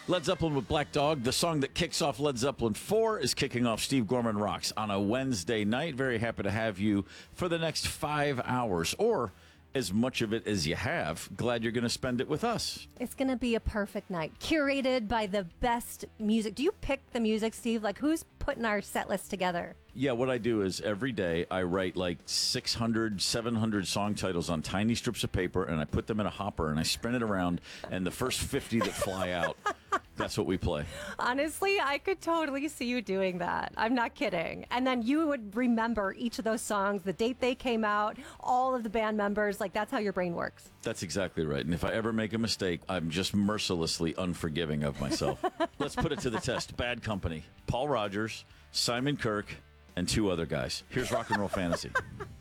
Led Zeppelin with Black Dog. The song that kicks off Led Zeppelin 4 is kicking off Steve Gorman Rocks on a Wednesday night. Very happy to have you for the next 5 hours, or as much of it as you have. Glad you're going to spend it with us. It's going to be a perfect night, curated by the best music. Do you pick the music, Steve? Like, who's putting our set list together? Yeah, what I do is every day I write like 600, 700 song titles on tiny strips of paper, and I put them in a hopper, and I spin it around, and the first 50 that fly out, that's what we play. Honestly, I could totally see you doing that. I'm not kidding. And then you would remember each of those songs, the date they came out, all of the band members. Like, that's how your brain works. That's exactly right. And if I ever make a mistake, I'm just mercilessly unforgiving of myself. Let's put it to the test. Bad Company. Paul Rogers, Simon Kirke, and 2 other guys. Here's Rock and Roll Fantasy.